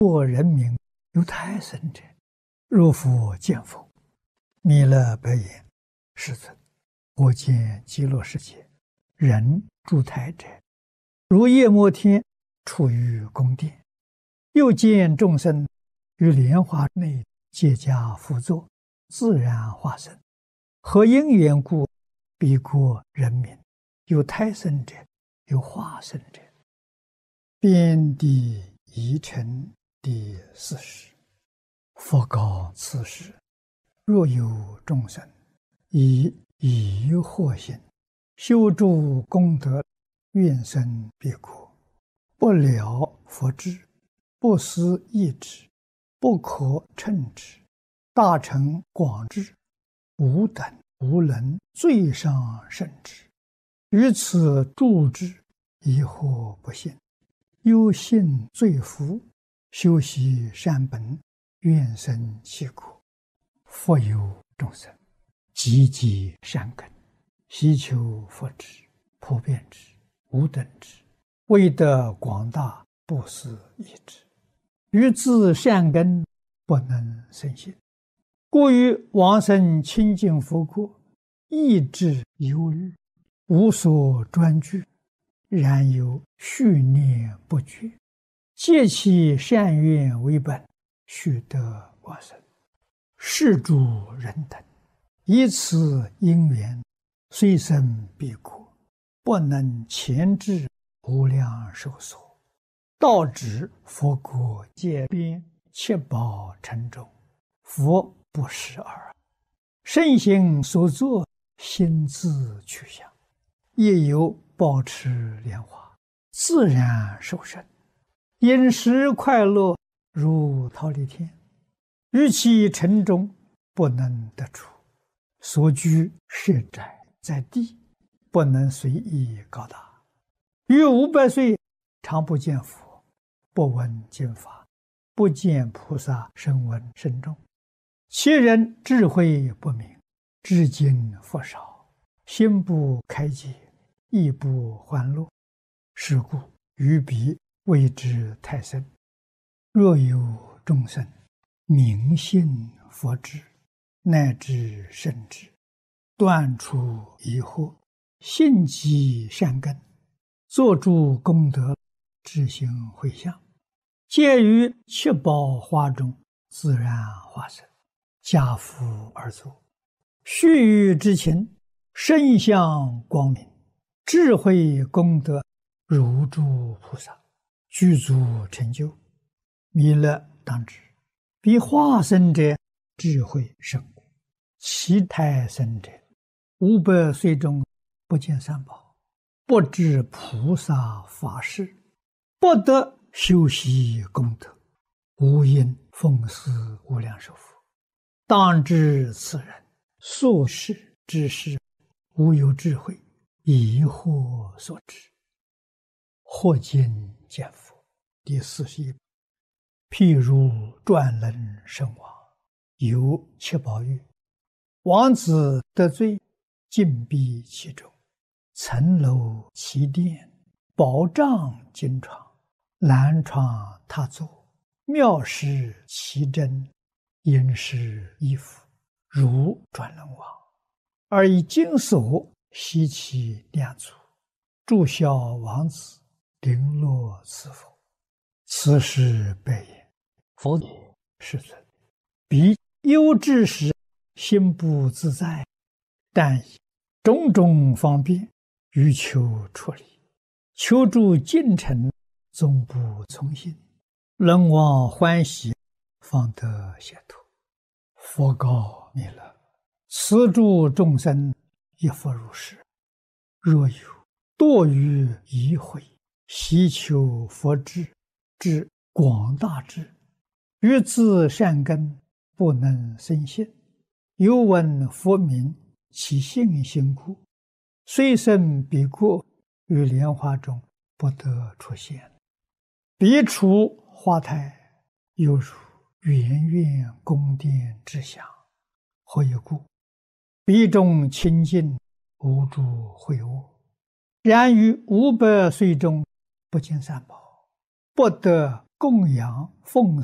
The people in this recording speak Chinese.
或人民有胎生者，若复见佛，弥勒白言：世尊，我见极乐世界人住胎者，如夜摩天处于宫殿，又见众生于莲花内结跏趺坐，自然化身。何因缘故？彼国人民有胎生者，有化身者。遍地遗尘第40。佛告此时：若有众生以疑惑心修诸功德，愿生彼国，不了佛智，不思议之，不可称之，大乘广智，无等无能最上甚至，于此住之，疑惑不信，忧信罪福，修习善本，愿生其国。复有众生积极善根，希求佛智、普遍智、无等智，为得广大不思议之，于自善根不能生信，故于往生清净佛国，意志忧虑，无所专具，然有续念不绝，借其善愿为本，须得往生。是诸人等以此因缘，虽生彼国，不能前至无量寿所，到指佛国界边七宝城中，佛不识耳。圣行所作，心自去向，亦有保持莲花，自然受生，饮食快乐，如忉利天。于其城中不能得出，所居设宅在地，不能随意高大。于500岁常不见佛，不闻经法，不见菩萨声闻声众。其人智慧不明，知经佛少，心不开解，亦不欢乐。是故于彼谓之胎生。若有众生明信佛智，乃至圣智，断除疑惑，信积善根，作诸功德，智行回向，皆于七宝花中自然化身，家父而坐，须臾之情，身相光明，智慧功德如诸菩萨，具足成就。弥勒当知，彼化身者智慧甚故，其胎生者500岁中不见三宝，不知菩萨法事，不得修习功德，无因奉祀无量寿佛。当知此人所事之事，无有智慧，疑惑所致。或今见佛第41。譬如转轮圣王，有七宝玉，王子得罪，禁闭其中，层楼其殿，宝帐金床，蓝床榻座，妙饰其珍，殷实衣服，如转轮王，而以金锁悉其两足，祝孝王子，绫罗赐佛。此时白言：佛也，世尊，彼忧之时，心不自在，但以种种方便，欲求出离，求助进程，总不从心，人望欢喜，方得解脱。佛告弥勒：此诸众生亦复如是。若有堕于疑慧，希求佛智之广大智，于自善根不能生信，犹闻佛名，其信心故，虽生彼国，于莲花中不得出现。彼处花台，犹如圆圆宫殿之祥。何以故？彼中清净，无诸秽恶。然于500岁中不见三宝，不得供养奉